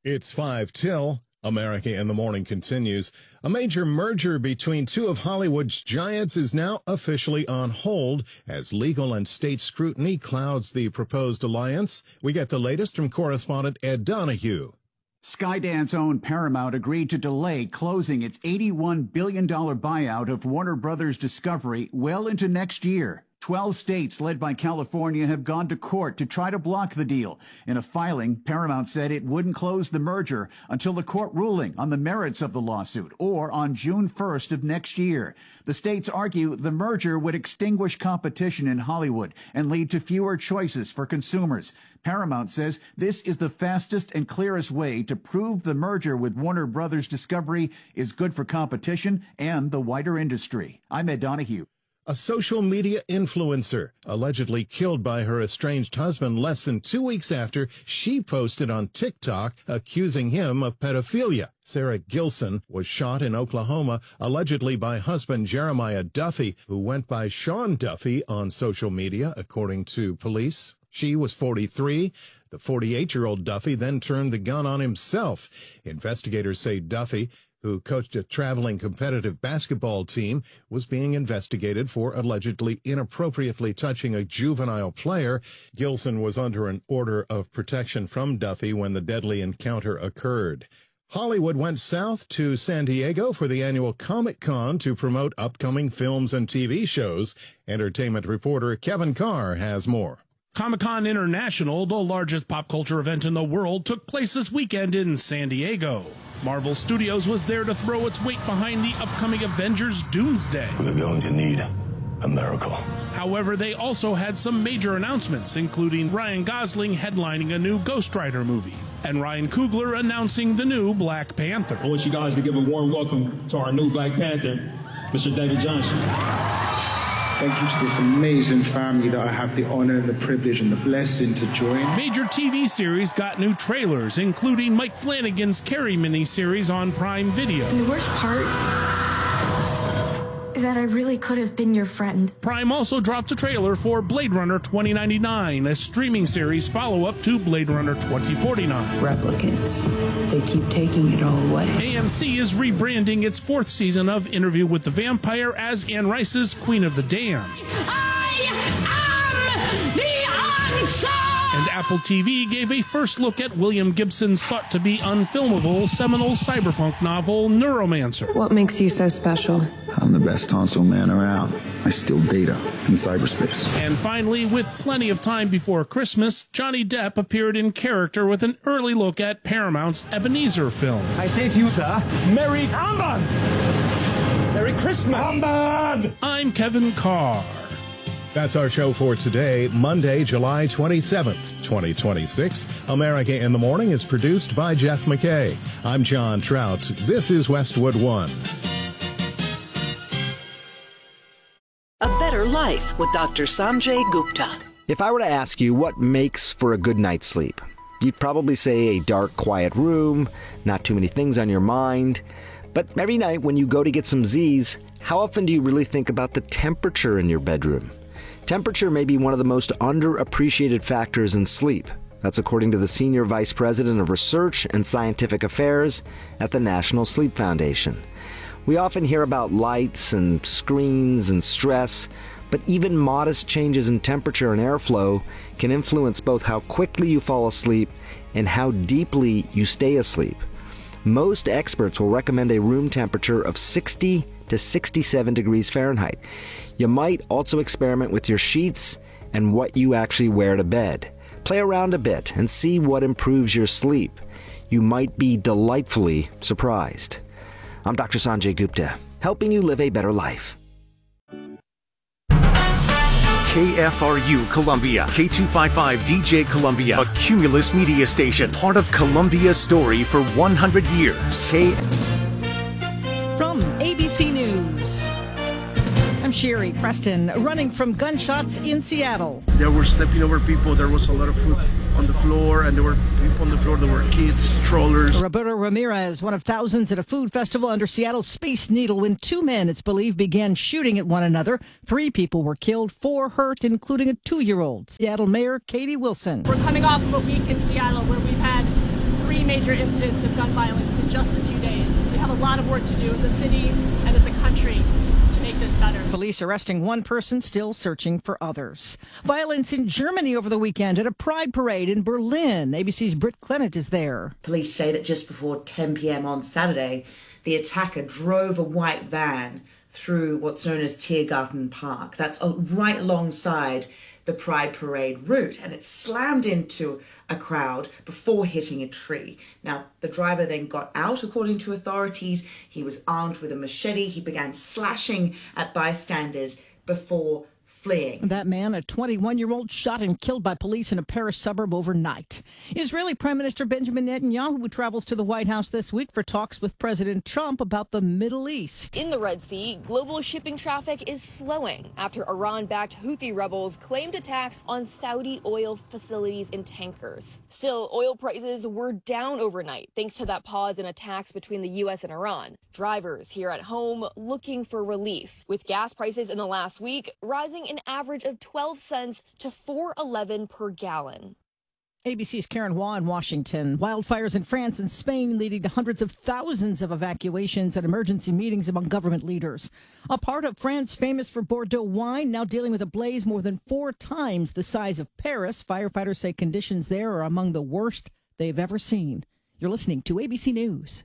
It's 5 till. America in the Morning continues. A major merger between two of Hollywood's giants is now officially on hold as legal and state scrutiny clouds the proposed alliance. We get the latest from correspondent Ed Donahue. Skydance-owned Paramount agreed to delay closing its $81 billion buyout of Warner Brothers Discovery well into next year. 12 states, led by California, have gone to court to try to block the deal. In a filing, Paramount said it wouldn't close the merger until the court ruling on the merits of the lawsuit, or on June 1st of next year. The states argue the merger would extinguish competition in Hollywood and lead to fewer choices for consumers. Paramount says this is the fastest and clearest way to prove the merger with Warner Brothers Discovery is good for competition and the wider industry. I'm Ed Donahue. A social media influencer allegedly killed by her estranged husband less than 2 weeks after she posted on TikTok accusing him of pedophilia. Sarah Gilson was shot in Oklahoma, allegedly by husband Jeremiah Duffy, who went by Sean Duffy on social media, according to police. She was 43. The 48-year-old Duffy then turned the gun on himself. Investigators say Duffy, who coached a traveling competitive basketball team, was being investigated for allegedly inappropriately touching a juvenile player. Gilson was under an order of protection from Duffy when the deadly encounter occurred. Hollywood went south to San Diego for the annual Comic-Con to promote upcoming films and TV shows. Entertainment reporter Kevin Carr has more. Comic-Con International, the largest pop culture event in the world, took place this weekend in San Diego. Marvel Studios was there to throw its weight behind the upcoming Avengers Doomsday. We're going to need a miracle. However, they also had some major announcements, including Ryan Gosling headlining a new Ghost Rider movie, and Ryan Coogler announcing the new Black Panther. I want you guys to give a warm welcome to our new Black Panther, Mr. David Johnson. Thank you to this amazing family that I have the honor and the privilege and the blessing to join. Major TV series got new trailers, including Mike Flanagan's Carrie miniseries on Prime Video. And the worst part is that I really could have been your friend. Prime also dropped a trailer for Blade Runner 2099, a streaming series follow-up to Blade Runner 2049. Replicants. They keep taking it all away. AMC is rebranding its fourth season of Interview with the Vampire as Anne Rice's Queen of the Damned. I am the answer! And Apple TV gave a first look at William Gibson's thought-to-be unfilmable seminal cyberpunk novel, Neuromancer. What makes you so special? I'm the best console man around. I steal data in cyberspace. And finally, with plenty of time before Christmas, Johnny Depp appeared in character with an early look at Paramount's Ebenezer film. I say to you, sir, Merry Humbug! Merry Christmas! Humbug! I'm Kevin Carr. That's our show for today, Monday, July 27th, 2026. America in the Morning is produced by Jeff McKay. I'm John Trout. This is Westwood One. A Better Life with Dr. Sanjay Gupta. If I were to ask you what makes for a good night's sleep, you'd probably say a dark, quiet room, not too many things on your mind. But every night when you go to get some Z's, how often do you really think about the temperature in your bedroom? Temperature may be one of the most underappreciated factors in sleep. That's according to the Senior Vice President of Research and Scientific Affairs at the National Sleep Foundation. We often hear about lights and screens and stress, but even modest changes in temperature and airflow can influence both how quickly you fall asleep and how deeply you stay asleep. Most experts will recommend a room temperature of 60 to 67 degrees Fahrenheit. You might also experiment with your sheets and what you actually wear to bed. Play around a bit and see what improves your sleep. You might be delightfully surprised. I'm Dr. Sanjay Gupta, helping you live a better life. KFRU Columbia, K255DJ Columbia, a Cumulus media station, part of Columbia's story for 100 years. From ABC News, I'm Sherry Preston, running from gunshots in Seattle. They were stepping over people. There was a lot of food on the floor, and there were people on the floor. There were kids, strollers. Roberto Ramirez, one of thousands at a food festival under Seattle's Space Needle, when two men, it's believed, began shooting at one another. 3 people were killed, 4 hurt, including a 2-year-old. Seattle Mayor Katie Wilson. We're coming off of a week in Seattle where we've had 3 major incidents of gun violence in just a few days. We have a lot of work to do as a city and as a country to make this better. Police arresting one person, still searching for others. Violence in Germany over the weekend at a pride parade in Berlin. ABC's Britt Clennett is there. Police say that just before 10 p.m. on Saturday, the attacker drove a white van through what's known as Tiergarten Park. That's right alongside the Pride Parade route, and it slammed into a crowd before hitting a tree. Now, the driver then got out, according to authorities. He was armed with a machete. He began slashing at bystanders before fleeing. That man, a 21-year-old, shot and killed by police in a Paris suburb overnight. Israeli Prime Minister Benjamin Netanyahu travels to the White House this week for talks with President Trump about the Middle East. In the Red Sea, global shipping traffic is slowing after Iran-backed Houthi rebels claimed attacks on Saudi oil facilities and tankers. Still, oil prices were down overnight thanks to that pause in attacks between the U.S. and Iran. Drivers here at home looking for relief, with gas prices in the last week rising an average of 12 cents to $4.11 per gallon. ABC's Karen Waugh in Washington. Wildfires in France and Spain leading to hundreds of thousands of evacuations and emergency meetings among government leaders. A part of France famous for Bordeaux wine now dealing with a blaze more than 4 times the size of Paris. Firefighters say conditions there are among the worst they've ever seen. You're listening to ABC News.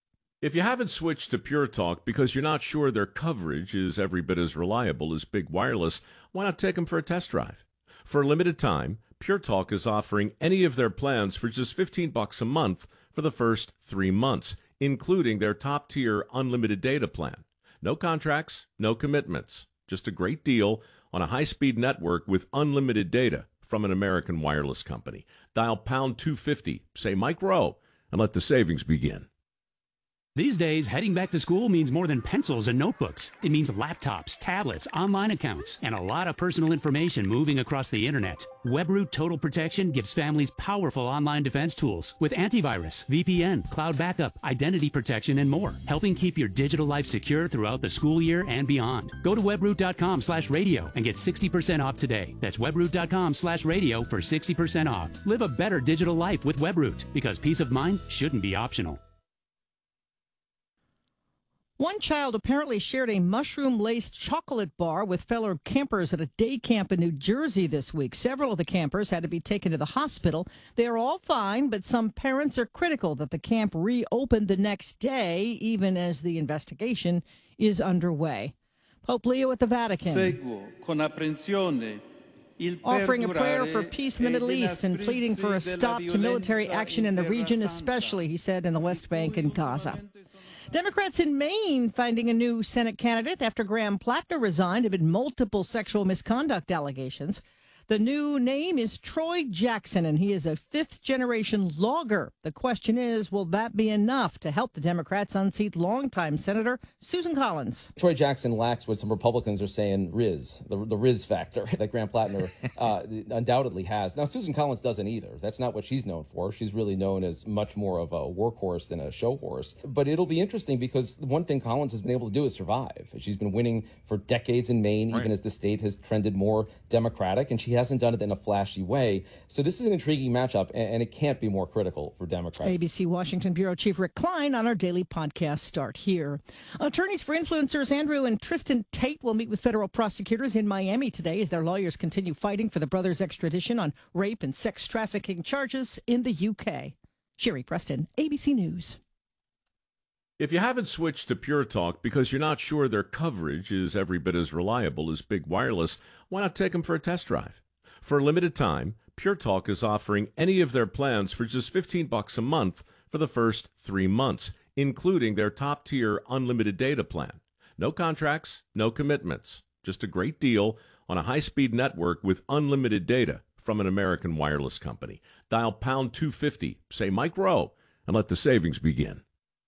If you haven't switched to Pure Talk because you're not sure their coverage is every bit as reliable as Big Wireless, why not take them for a test drive? For a limited time, Pure Talk is offering any of their plans for just $15 a month for the first 3 months, including their top-tier unlimited data plan. No contracts, no commitments, just a great deal on a high-speed network with unlimited data from an American wireless company. Dial pound 250, say Mike Rowe, and let the savings begin. These days, heading back to school means more than pencils and notebooks. It means laptops, tablets, online accounts, and a lot of personal information moving across the internet. WebRoot Total Protection gives families powerful online defense tools with antivirus, VPN, cloud backup, identity protection, and more, helping keep your digital life secure throughout the school year and beyond. Go to webroot.com/radio and get 60% off today. That's webroot.com/radio for 60% off. Live a better digital life with WebRoot, because peace of mind shouldn't be optional. One child apparently shared a mushroom-laced chocolate bar with fellow campers at a day camp in New Jersey this week. Several of the campers had to be taken to the hospital. They are all fine, but some parents are critical that the camp reopened the next day, even as the investigation is underway. Pope Leo at the Vatican, offering a prayer for peace in the Middle East and pleading for a stop to military action in the region, especially, he said, in the West Bank and Gaza. Democrats in Maine finding a new Senate candidate after Graham Plattner resigned amid multiple sexual misconduct allegations. The new name is Troy Jackson, and he is a fifth-generation logger. The question is, will that be enough to help the Democrats unseat longtime Senator Susan Collins? Troy Jackson lacks what some Republicans are saying Riz, the Riz factor that Graham Plattner undoubtedly has. Now, Susan Collins doesn't either. That's not what she's known for. She's really known as much more of a workhorse than a show horse. But it'll be interesting because one thing Collins has been able to do is survive. She's been winning for decades in Maine, even as the state has trended more Democratic, and she hasn't done it in a flashy way. So this is an intriguing matchup, and it can't be more critical for Democrats. ABC Washington Bureau Chief Rick Klein on our daily podcast Start Here. Attorneys for influencers Andrew and Tristan Tate will meet with federal prosecutors in Miami today as their lawyers continue fighting for the brothers' extradition on rape and sex trafficking charges in the UK. Sherry Preston, ABC News. If you haven't switched to Pure Talk because you're not sure their coverage is every bit as reliable as Big Wireless, why not take them for a test drive? For a limited time, Pure Talk is offering any of their plans for just $15 a month for the first 3 months, including their top-tier unlimited data plan. No contracts, no commitments, just a great deal on a high-speed network with unlimited data from an American wireless company. Dial pound 250, say Mike Rowe, and let the savings begin.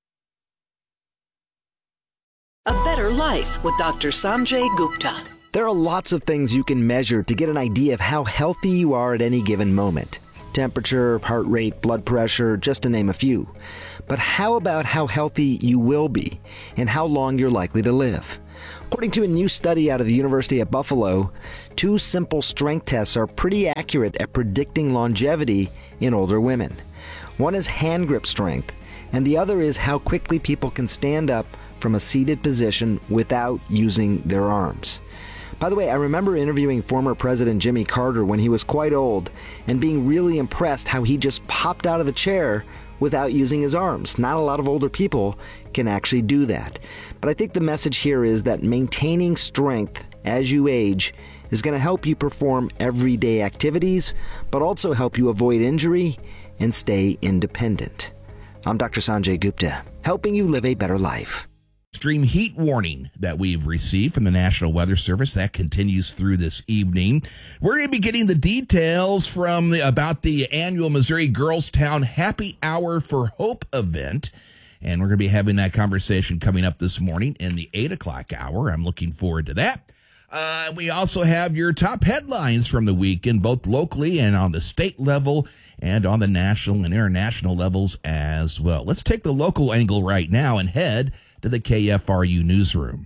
A Better Life with Dr. Sanjay Gupta. There are lots of things you can measure to get an idea of how healthy you are at any given moment. Temperature, heart rate, blood pressure, just to name a few. But how about how healthy you will be and how long you're likely to live? According to a new study out of the University of Buffalo, 2 simple strength tests are pretty accurate at predicting longevity in older women. One is hand grip strength, and the other is how quickly people can stand up from a seated position without using their arms. By the way, I remember interviewing former President Jimmy Carter when he was quite old and being really impressed how he just popped out of the chair without using his arms. Not a lot of older people can actually do that. But I think the message here is that maintaining strength as you age is going to help you perform everyday activities, but also help you avoid injury and stay independent. I'm Dr. Sanjay Gupta, helping you live a better life. Extreme heat warning that we've received from the National Weather Service that continues through this evening. We're going to be getting the details about the annual Missouri Girlstown Happy Hour for Hope event. And we're going to be having that conversation coming up this morning in the 8 o'clock hour. I'm looking forward to that. We also have your top headlines from the weekend, both locally and on the state level and on the national and international levels as well. Let's take the local angle right now and head to the KFRU newsroom.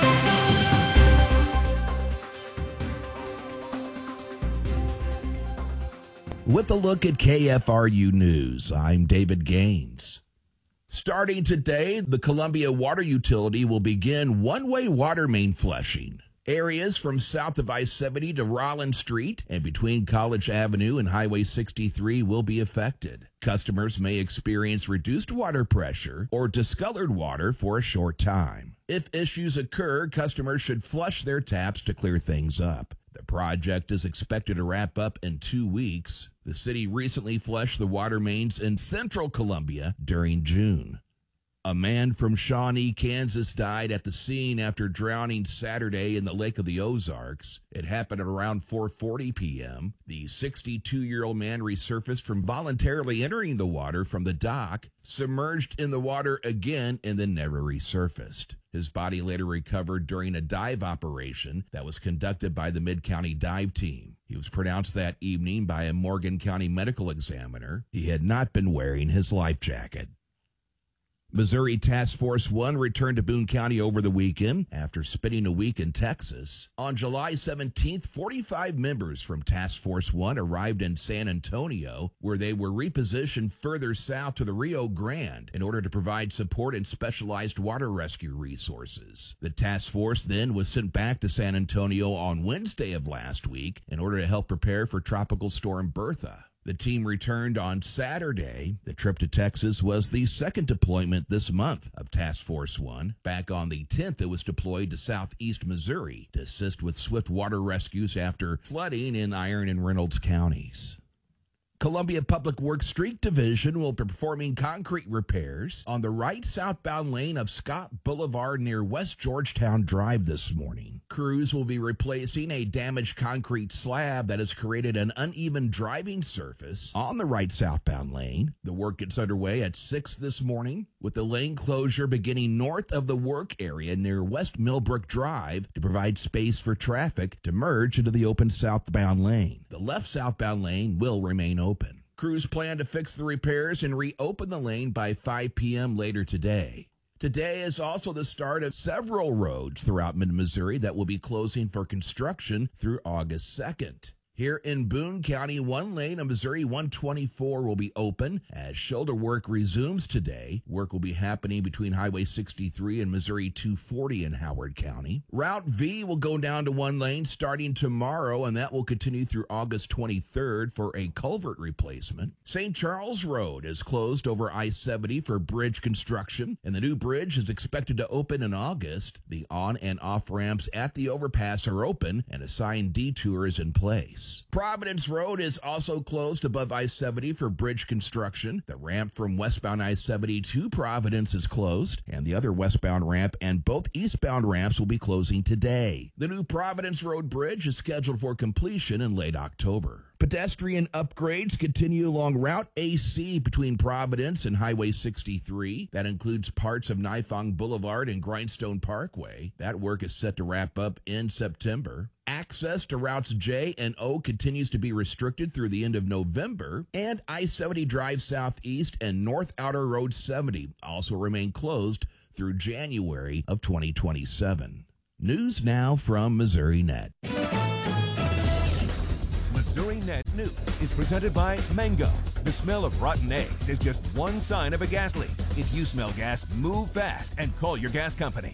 With a look at KFRU News, I'm David Gaines. Starting today, the Columbia Water Utility will begin one-way water main flushing. Areas from south of I-70 to Rollins Street and between College Avenue and Highway 63 will be affected. Customers may experience reduced water pressure or discolored water for a short time. If issues occur, customers should flush their taps to clear things up. The project is expected to wrap up in 2 weeks. The city recently flushed the water mains in central Columbia during June. A man from Shawnee, Kansas died at the scene after drowning Saturday in the Lake of the Ozarks. It happened at around 4:40 p.m. The 62-year-old man resurfaced from voluntarily entering the water from the dock, submerged in the water again, and then never resurfaced. His body later recovered during a dive operation that was conducted by the Mid-County Dive Team. He was pronounced that evening by a Morgan County medical examiner. He had not been wearing his life jacket. Missouri Task Force 1 returned to Boone County over the weekend after spending a week in Texas. On July 17th, 45 members from Task Force 1 arrived in San Antonio, where they were repositioned further south to the Rio Grande in order to provide support and specialized water rescue resources. The task force then was sent back to San Antonio on Wednesday of last week in order to help prepare for Tropical Storm Bertha. The team returned on Saturday. The trip to Texas was the second deployment this month of Task Force 1. Back on the 10th, it was deployed to southeast Missouri to assist with swift water rescues after flooding in Iron and Reynolds counties. Columbia Public Works Street Division will be performing concrete repairs on the right southbound lane of Scott Boulevard near West Georgetown Drive this morning. Crews will be replacing a damaged concrete slab that has created an uneven driving surface on the right southbound lane. The work gets underway at 6 this morning, with the lane closure beginning north of the work area near West Millbrook Drive to provide space for traffic to merge into the open southbound lane. The left southbound lane will remain open. Crews plan to fix the repairs and reopen the lane by 5 p.m. later today. Today is also the start of several roads throughout mid-Missouri that will be closing for construction through August 2nd. Here in Boone County, one lane of Missouri 124 will be open as shoulder work resumes today. Work will be happening between Highway 63 and Missouri 240 in Howard County. Route V will go down to one lane starting tomorrow, and that will continue through August 23rd for a culvert replacement. St. Charles Road is closed over I-70 for bridge construction, and the new bridge is expected to open in August. The on and off ramps at the overpass are open, and assigned detour is in place. Providence Road is also closed above I-70 for bridge construction. The ramp from westbound I-70 to Providence is closed, and the other westbound ramp and both eastbound ramps will be closing today. The new Providence Road Bridge is scheduled for completion in late October. Pedestrian upgrades continue along Route AC between Providence and Highway 63. That includes parts of Nifong Boulevard and Grindstone Parkway. That work is set to wrap up in September. Access to routes J and O continues to be restricted through the end of November, and I-70 Drive Southeast and North Outer Road 70 also remain closed through January of 2027. News now from MissouriNet. Missouri Net News is presented by Mango. The smell of rotten eggs is just one sign of a gas leak. If you smell gas, move fast and call your gas company.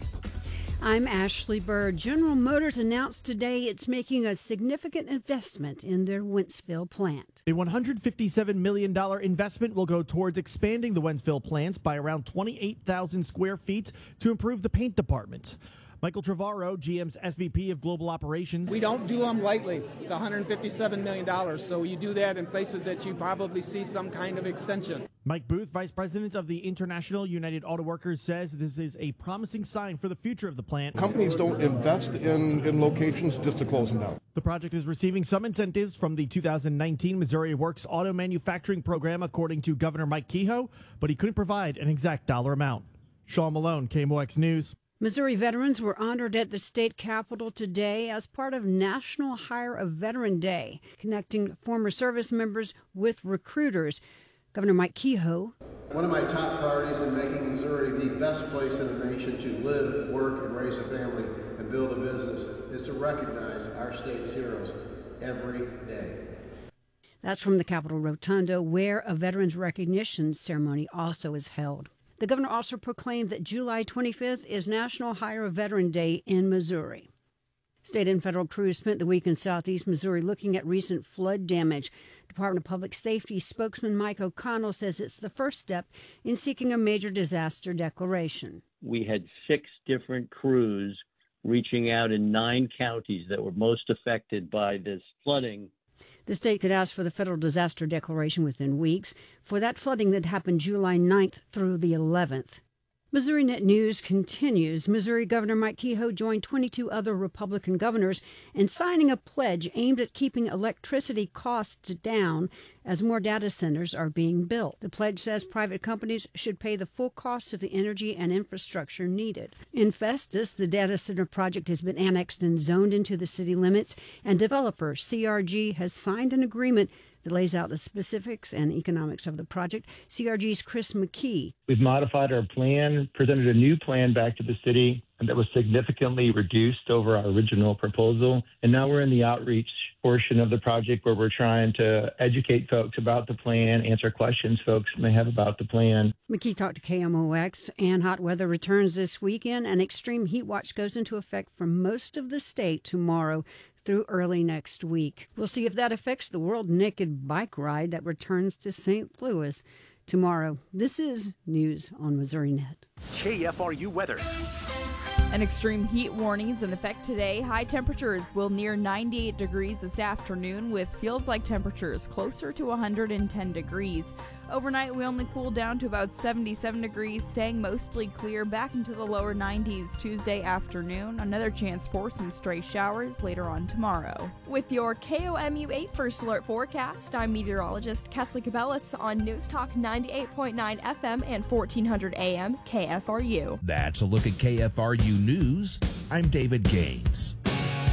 I'm Ashley Bird. General Motors announced today it's making a significant investment in their Wentzville plant. A $157 million investment will go towards expanding the Wentzville plant by around 28,000 square feet to improve the paint department. Michael Trevorrow, GM's SVP of Global Operations. We don't do them lightly. It's $157 million, so you do that in places that you probably see some kind of extension. Mike Booth, Vice President of the International United Auto Workers, says this is a promising sign for the future of the plant. Companies don't invest in locations just to close them down. The project is receiving some incentives from the 2019 Missouri Works Auto Manufacturing Program, according to Governor Mike Kehoe, but he couldn't provide an exact dollar amount. Sean Malone, KMOX News. Missouri veterans were honored at the state capitol today as part of National Hire a Veteran Day, connecting former service members with recruiters. Governor Mike Kehoe. One of my top priorities in making Missouri the best place in the nation to live, work, and raise a family and build a business is to recognize our state's heroes every day. That's from the Capitol Rotunda, where a veterans recognition ceremony also is held. The governor also proclaimed that July 25th is National Hire a Veteran Day in Missouri. State and federal crews spent the week in southeast Missouri looking at recent flood damage. Department of Public Safety spokesman Mike O'Connell says it's the first step in seeking a major disaster declaration. We had 6 different crews reaching out in 9 counties that were most affected by this flooding. The state could ask for the federal disaster declaration within weeks for that flooding that happened July 9th through the 11th. Missouri Net News continues. Missouri Governor Mike Kehoe joined 22 other Republican governors in signing a pledge aimed at keeping electricity costs down as more data centers are being built. The pledge says private companies should pay the full cost of the energy and infrastructure needed. In Festus, the data center project has been annexed and zoned into the city limits, and developer CRG has signed an agreement that lays out the specifics and economics of the project. CRG's Chris McKee. We've modified our plan, presented a new plan back to the city that was significantly reduced over our original proposal. And now we're in the outreach portion of the project where we're trying to educate folks about the plan, answer questions folks may have about the plan. McKee talked to KMOX, and hot weather returns this weekend. An extreme heat watch goes into effect for most of the state tomorrow through early next week. We'll see if that affects the World Naked Bike Ride that returns to St. Louis tomorrow. This is News on Missouri Net. KFRU weather. An extreme heat warning is in effect today. High temperatures will near 98 degrees this afternoon, with feels like temperatures closer to 110 degrees. Overnight, we only cool down to about 77 degrees, staying mostly clear back into the lower 90s Tuesday afternoon. Another chance for some stray showers later on tomorrow. With your KOMU 8 First Alert forecast, I'm meteorologist Kesley Cabellis on News Talk 98.9 FM and 1400 AM KFRU. That's a look at KFRU News. I'm David Gaines.